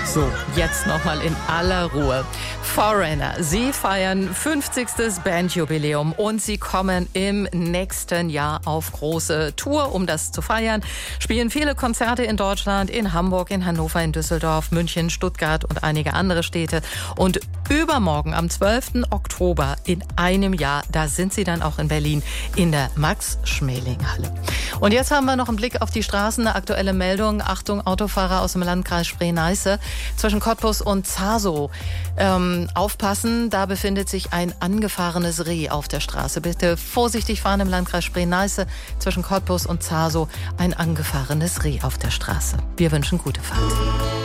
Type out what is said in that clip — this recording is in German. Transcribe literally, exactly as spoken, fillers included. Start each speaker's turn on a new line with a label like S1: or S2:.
S1: So, jetzt nochmal in aller Ruhe. Foreigner, sie feiern fünfzigstes Bandjubiläum und sie kommen im nächsten Jahr auf große Tour, um das zu feiern. Spielen viele Konzerte in Deutschland, in Hamburg, in Hannover, in Düsseldorf, München, Stuttgart und einige andere Städte. Und übermorgen, am zwölften Oktober, in einem Jahr, da sind sie dann auch in Berlin in der Max-Schmeling-Halle. Und jetzt haben wir noch einen Blick auf die Straßen, eine aktuelle Meldung. Achtung, Autofahrer aus dem Landkreis Spree-Neiße zwischen Cottbus und Zasow. Ähm, aufpassen, da befindet sich ein angefahrenes Reh auf der Straße. Bitte vorsichtig fahren im Landkreis Spree-Neiße zwischen Cottbus und Zasow. Ein angefahrenes Reh auf der Straße. Wir wünschen gute Fahrt.